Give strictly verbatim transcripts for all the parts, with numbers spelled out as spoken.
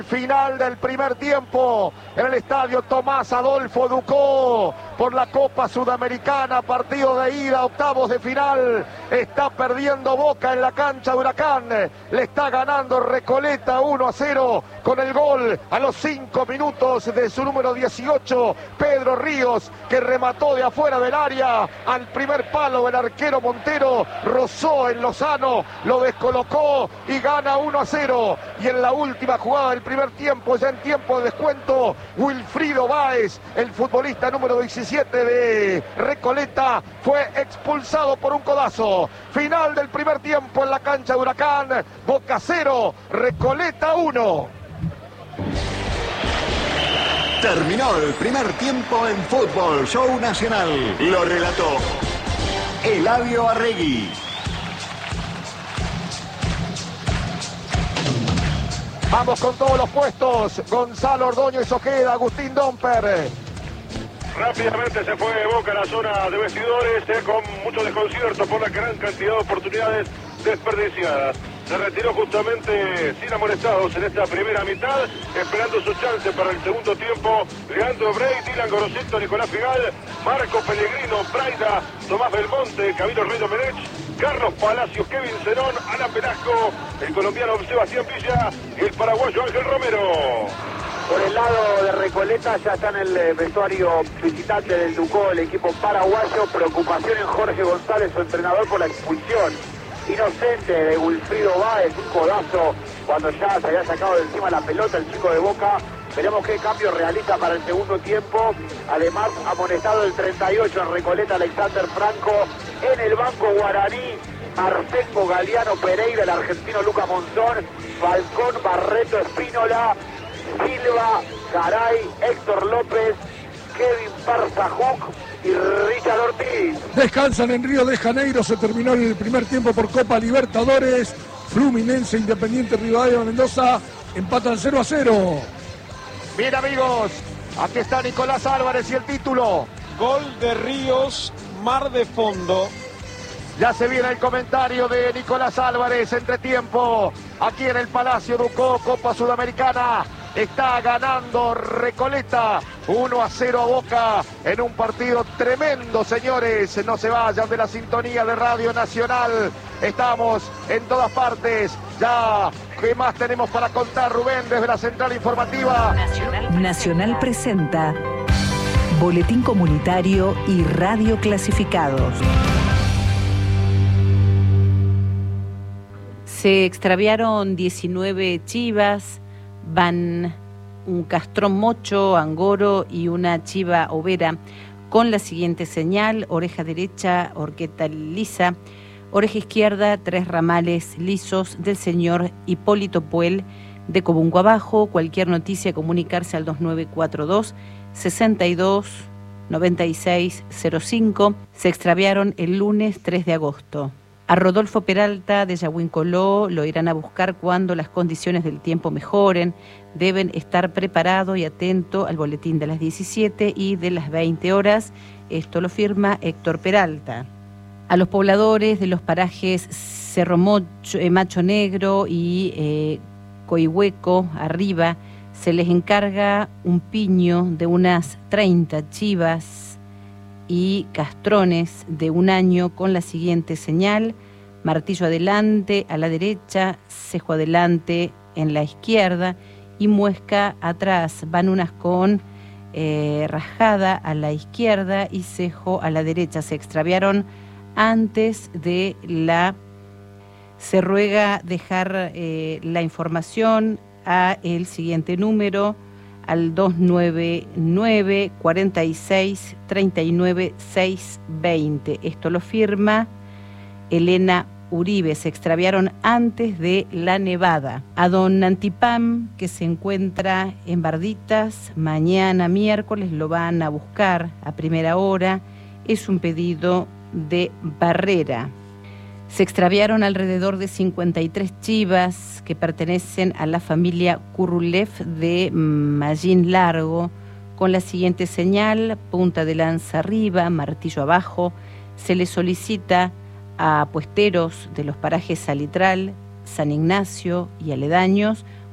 Final del primer tiempo en el estadio Tomás Adolfo Ducó por la Copa Sudamericana, partido de ida, octavos de final. Está perdiendo Boca en la cancha de Huracán, le está ganando Recoleta uno a cero con el gol a los cinco minutos de su número dieciocho, Pedro Ríos, que remató de afuera del área al primer palo del arquero Montero, rozó en Lozano, lo descolocó y gana uno a cero. Y en la última jugada del primer tiempo, ya en tiempo de descuento, Wilfrido Báez, el futbolista número diecisiete de Recoleta, fue expulsado por un codazo. Final del primer tiempo en la cancha de Huracán, Boca cero, Recoleta uno. Terminó el primer tiempo en Fútbol Show Nacional. Lo relató Eladio Arregui. Vamos con todos los puestos. Gonzalo Ordóñez Ojeda, Agustín Domper. Rápidamente se fue Boca a la zona de vestidores, eh, con mucho desconcierto por la gran cantidad de oportunidades desperdiciadas. Se retiró justamente sin amonestados en esta primera mitad, esperando su chance para el segundo tiempo. Leandro Brey, Dylan Gorosito, Nicolás Figal, Marco Pellegrino, Braida, Tomás Belmonte, Camilo Rey Domenech, Carlos Palacios, Kevin Zenón, Alan Velasco, el colombiano Sebastián Villa y el paraguayo Ángel Romero. Por el lado de Recoleta ya está en el vestuario visitante del Ducó, el equipo paraguayo. Preocupación en Jorge González, su entrenador, por la expulsión inocente de Wilfrido Báez, un codazo cuando ya se había sacado de encima la pelota el chico de Boca. Veremos qué cambio realiza para el segundo tiempo. Además, amonestado el treinta y ocho en Recoleta, Alexander Franco. En el banco guaraní, Marcenco, Galeano, Pereira, el argentino Luca Monzón, Falcón, Barreto, Espínola, Silva, Garay, Héctor López, Kevin Parzajuc y Richard Ortiz. Descansan en Río de Janeiro, se terminó el primer tiempo por Copa Libertadores. Fluminense, Independiente, Rivadavia, Mendoza empatan cero a cero. Bien, amigos, aquí está Nicolás Álvarez y el título. Gol de Ríos, Mar de Fondo. Ya se viene el comentario de Nicolás Álvarez, entretiempo, aquí en el Palacio Ducó, Copa Sudamericana. Está ganando Recoleta uno a cero a Boca en un partido tremendo, señores. No se vayan de la sintonía de Radio Nacional. Estamos en todas partes. Ya, ¿qué más tenemos para contar, Rubén, desde la central informativa? Nacional, Nacional presenta Boletín Comunitario y Radio Clasificados. Se extraviaron diecinueve chivas. Van un castrón mocho, angoro y una chiva overa con la siguiente señal: oreja derecha, horqueta lisa, oreja izquierda, tres ramales lisos del señor Hipólito Puel de Cobunco Abajo. Cualquier noticia, comunicarse al dos nueve cuatro dos, seis dos, nueve seis cero cinco. Se extraviaron el lunes tres de agosto. A Rodolfo Peralta de Yahuincoló lo irán a buscar cuando las condiciones del tiempo mejoren. Deben estar preparado y atento al boletín de las diecisiete y de las veinte horas. Esto lo firma Héctor Peralta. A los pobladores de los parajes Cerro Mocho, eh, Macho Negro y eh, Coihueco, arriba, se les encarga un piño de unas treinta chivas y castrones de un año con la siguiente señal: martillo adelante a la derecha, cejo adelante en la izquierda y muesca atrás. Van unas con eh, rajada a la izquierda y cejo a la derecha. Se extraviaron antes de la... Se ruega dejar eh, la información a el siguiente número, al dos nueve nueve, cuatro seis, tres nueve seis dos cero. Esto lo firma Elena Uribe. Se extraviaron antes de la nevada. A don Antipam, que se encuentra en Barditas, mañana miércoles lo van a buscar a primera hora. Es un pedido de Barrera. Se extraviaron alrededor de cincuenta y tres chivas que pertenecen a la familia Kurrulev de Mallín Largo, con la siguiente señal: punta de lanza arriba, martillo abajo. Se les solicita a puesteros de los parajes Salitral, San Ignacio y aledaños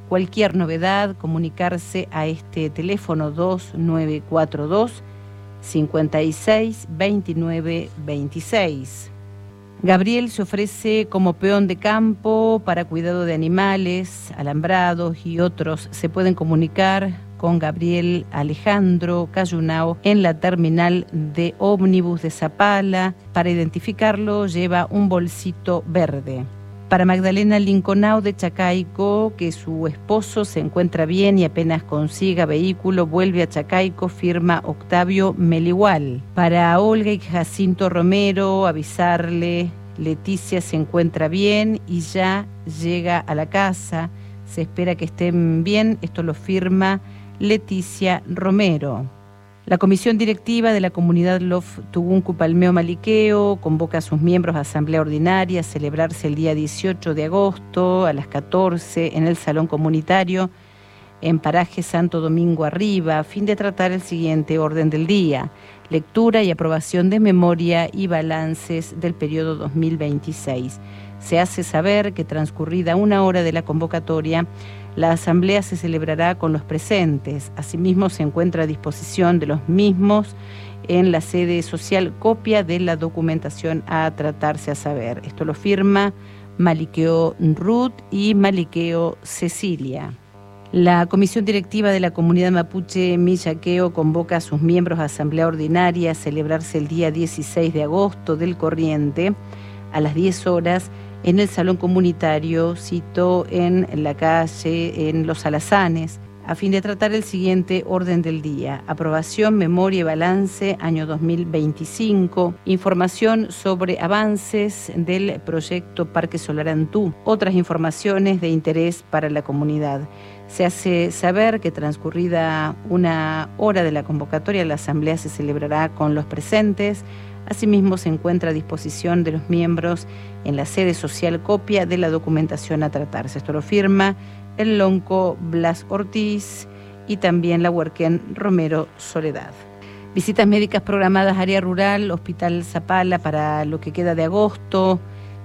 Cualquier novedad, comunicarse a este teléfono dos nueve cuatro dos, cinco seis, dos nueve dos seis. Gabriel se ofrece como peón de campo para cuidado de animales, alambrados y otros. Se pueden comunicar con Gabriel Alejandro Cayunao en la terminal de ómnibus de Zapala. Para identificarlo lleva un bolsito verde. Para Magdalena Linconao de Chacaico, que su esposo se encuentra bien y apenas consiga vehículo, vuelve a Chacaico, firma Octavio Meligual. Para Olga y Jacinto Romero, avisarle, Leticia se encuentra bien y ya llega a la casa. Se espera que estén bien, esto lo firma Leticia Romero. La comisión directiva de la comunidad Lof Tuguncu Palmeo Maliqueo convoca a sus miembros a asamblea ordinaria a celebrarse el día dieciocho de agosto a las catorce en el salón comunitario en paraje Santo Domingo Arriba, a fin de tratar el siguiente orden del día: lectura y aprobación de memoria y balances del periodo dos mil veintiséis. Se hace saber que transcurrida una hora de la convocatoria, la asamblea se celebrará con los presentes. Asimismo, se encuentra a disposición de los mismos en la sede social copia de la documentación a tratarse a saber. Esto lo firma Maliqueo Ruth y Maliqueo Cecilia. La comisión directiva de la comunidad mapuche Millaqueo convoca a sus miembros a asamblea ordinaria a celebrarse el día dieciséis de agosto del corriente a las diez horas en el salón comunitario, citó en la calle, en Los Alazanes, a fin de tratar el siguiente orden del día: aprobación, memoria y balance año dos mil veinticinco, información sobre avances del proyecto Parque Solar Antú, otras informaciones de interés para la comunidad. Se hace saber que transcurrida una hora de la convocatoria, la asamblea se celebrará con los presentes. Asimismo, se encuentra a disposición de los miembros en la sede social copia de la documentación a tratarse. Esto lo firma el Lonco Blas Ortiz y también la Huerquén Romero Soledad. Visitas médicas programadas área rural, Hospital Zapala para lo que queda de agosto.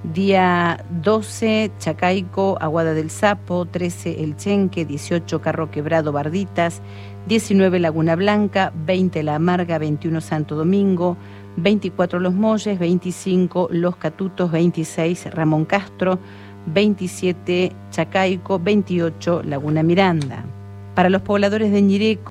Día doce, Chacaico, Aguada del Sapo, trece, El Chenque, dieciocho, Carro Quebrado, Barditas, diecinueve, Laguna Blanca, veinte, La Amarga, veintiuno, Santo Domingo, veinticuatro, Los Molles, veinticinco, Los Catutos, veintiséis, Ramón Castro, veintisiete, Chacaico, veintiocho, Laguna Miranda. Para los pobladores de Ñireco,